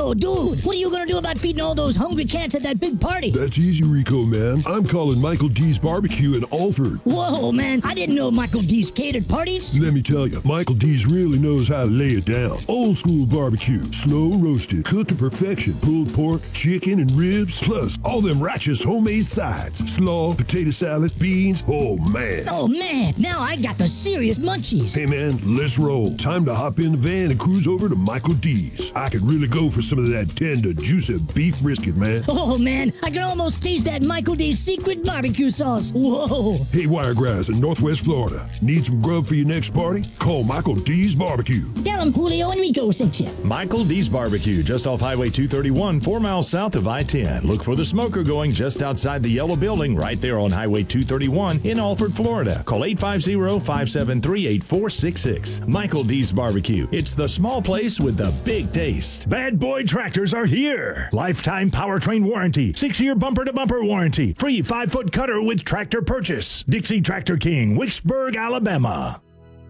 Whoa, dude, what are you gonna do about feeding all those hungry cats at that big party? That's easy, Rico, man. I'm calling Michael D's Barbecue in Alford. Whoa, man, I didn't know Michael D's catered parties. Let me tell you, Michael D's really knows how to lay it down. Old school barbecue, slow roasted, cooked to perfection. Pulled pork, chicken, and ribs, plus all them righteous homemade sides. Slaw, potato salad, beans. Oh, man. Oh, man, now I got the serious munchies. Hey, man, let's roll. Time to hop in the van and cruise over to Michael D's. I could really go for some of that tender, juicy beef brisket, man. Oh, man, I can almost taste that Michael D's secret barbecue sauce. Whoa. Hey, Wiregrass in Northwest Florida. Need some grub for your next party? Call Michael D's Barbecue. Tell him Julio and Rico sent you. Michael D's Barbecue, just off Highway 231, 4 miles south of I-10. Look for the smoker going just outside the yellow building right there on Highway 231 in Alford, Florida. Call 850-573-8466. Michael D's Barbecue. It's the small place with the big taste. Bad Boy Tractors are here. Lifetime powertrain warranty, 6-year bumper-to-bumper warranty, free 5-foot cutter with tractor purchase. Dixie Tractor King, Wicksburg, Alabama.